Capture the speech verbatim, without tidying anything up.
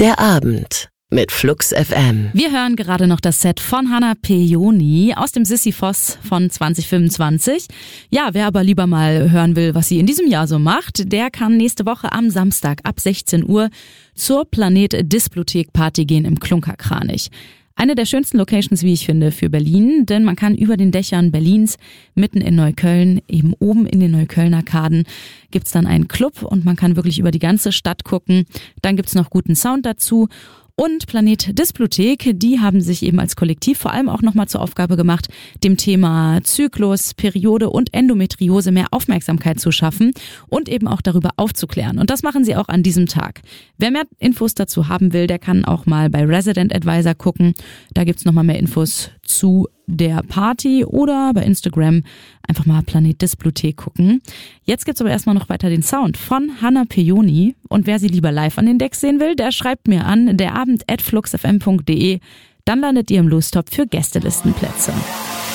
Der Abend mit Flux F M. Wir hören gerade noch das Set von Hanna Pejoni aus dem Sisyphos von zwanzig fünfundzwanzig. Ja, wer aber lieber mal hören will, was sie in diesem Jahr so macht, der kann nächste Woche am Samstag ab sechzehn Uhr zur Planet Displothek Party gehen im Klunkerkranich. Eine der schönsten Locations, wie ich finde, für Berlin, denn man kann über den Dächern Berlins, mitten in Neukölln, eben oben in den Neuköllner Arkaden, gibt's dann einen Club und man kann wirklich über die ganze Stadt gucken. Dann gibt's noch guten Sound dazu. Und Planet Displothek, die haben sich eben als Kollektiv vor allem auch nochmal zur Aufgabe gemacht, dem Thema Zyklus, Periode und Endometriose mehr Aufmerksamkeit zu schaffen und eben auch darüber aufzuklären. Und das machen sie auch an diesem Tag. Wer mehr Infos dazu haben will, der kann auch mal bei Resident Advisor gucken. Da gibt's nochmal mehr Infos zu der Party oder bei Instagram einfach mal Planet Displothek gucken. Jetzt gibt's aber erstmal noch weiter den Sound von Hanna Pejoni. Und wer sie lieber live an den Decks sehen will, der schreibt mir an, derabend at fluxfm punkt de. Dann landet ihr im Lostop für Gästelistenplätze.